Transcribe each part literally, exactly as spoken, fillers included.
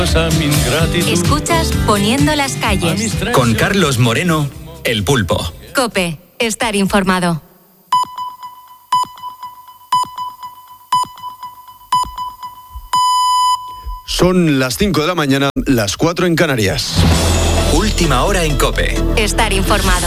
Escuchas Poniendo las calles. Con Carlos Moreno, El Pulpo. COPE, estar informado. Son las cinco de la mañana, las cuatro en Canarias. Última hora en COPE. Estar informado.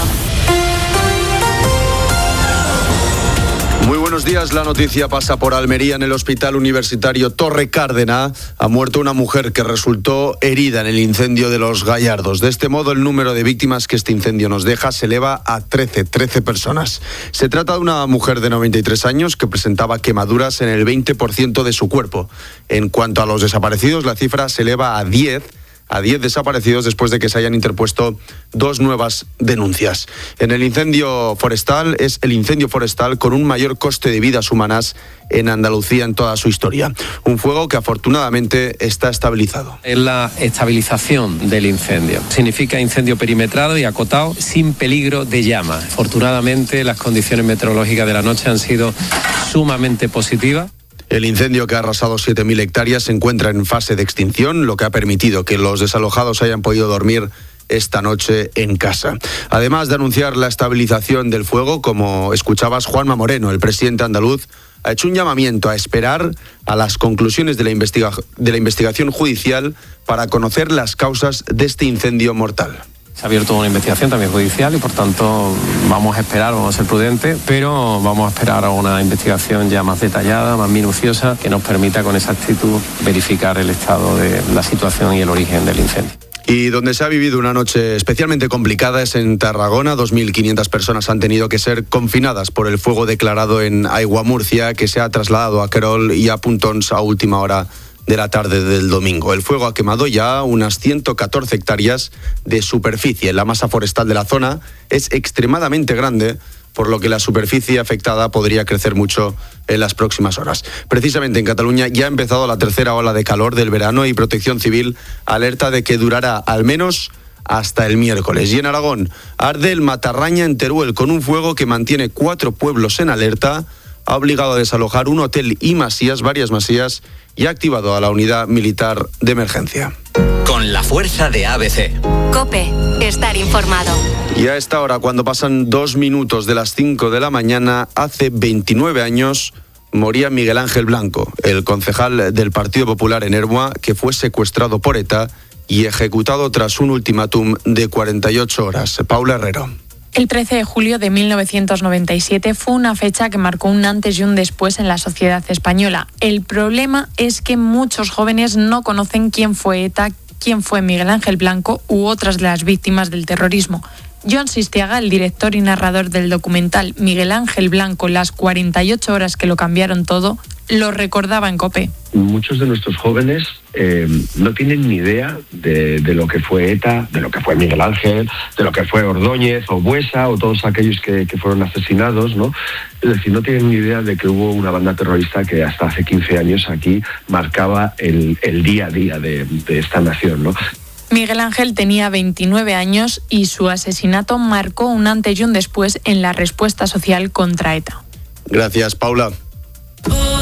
Muy buenos días, la noticia pasa por Almería. En el Hospital Universitario Torre Cárdena ha muerto una mujer que resultó herida en el incendio de Los Gallardos. De este modo, el número de víctimas que este incendio nos deja se eleva a trece, trece personas. Se trata de una mujer de noventa y tres años que presentaba quemaduras en el veinte por ciento de su cuerpo. En cuanto a los desaparecidos, la cifra se eleva a diez. A diez desaparecidos después de que se hayan interpuesto dos nuevas denuncias. En el incendio forestal, es el incendio forestal con un mayor coste de vidas humanas en Andalucía en toda su historia. Un fuego que afortunadamente está estabilizado. Es la estabilización del incendio. Significa incendio perimetrado y acotado sin peligro de llama. Afortunadamente las condiciones meteorológicas de la noche han sido sumamente positivas. El incendio, que ha arrasado siete mil hectáreas, se encuentra en fase de extinción, lo que ha permitido que los desalojados hayan podido dormir esta noche en casa. Además de anunciar la estabilización del fuego, como escuchabas, Juanma Moreno, el presidente andaluz, ha hecho un llamamiento a esperar a las conclusiones de la, investiga- de la investigación judicial para conocer las causas de este incendio mortal. Se ha abierto una investigación también judicial y por tanto vamos a esperar, vamos a ser prudentes, pero vamos a esperar a una investigación ya más detallada, más minuciosa, que nos permita con exactitud verificar el estado de la situación y el origen del incendio. Y donde se ha vivido una noche especialmente complicada es en Tarragona. dos mil quinientas personas han tenido que ser confinadas por el fuego declarado en Aigua Murcia, que se ha trasladado a Querol y a Puntons a última hora de la tarde del domingo. El fuego ha quemado ya unas ciento catorce hectáreas de superficie. La masa forestal de la zona es extremadamente grande, por lo que la superficie afectada podría crecer mucho en las próximas horas. Precisamente en Cataluña ya ha empezado la tercera ola de calor del verano y Protección Civil alerta de que durará al menos hasta el miércoles. Y en Aragón arde el Matarraña en Teruel con un fuego que mantiene cuatro pueblos en alerta, ha obligado a desalojar un hotel y masías, varias masías, y ha activado a la unidad militar de emergencia. Con la fuerza de A B C. COPE, estar informado. Y a esta hora, cuando pasan dos minutos de las cinco de la mañana, hace veintinueve años moría Miguel Ángel Blanco, el concejal del Partido Popular en Ermua, que fue secuestrado por ETA y ejecutado tras un ultimátum de cuarenta y ocho horas. Paula Herrero. El trece de julio de mil novecientos noventa y siete fue una fecha que marcó un antes y un después en la sociedad española. El problema es que muchos jóvenes no conocen quién fue ETA, quién fue Miguel Ángel Blanco u otras de las víctimas del terrorismo. Jon Sistiaga, el director y narrador del documental Miguel Ángel Blanco, las cuarenta y ocho horas que lo cambiaron todo, lo recordaba en COPE. Muchos de nuestros jóvenes eh, no tienen ni idea de, de lo que fue ETA, de lo que fue Miguel Ángel, de lo que fue Ordóñez o Buesa o todos aquellos que, que fueron asesinados, ¿no? Es decir, no tienen ni idea de que hubo una banda terrorista que hasta hace quince años aquí marcaba el, el día a día de, de esta nación, ¿no? Miguel Ángel tenía veintinueve años y su asesinato marcó un antes y un después en la respuesta social contra ETA. Gracias, Paula.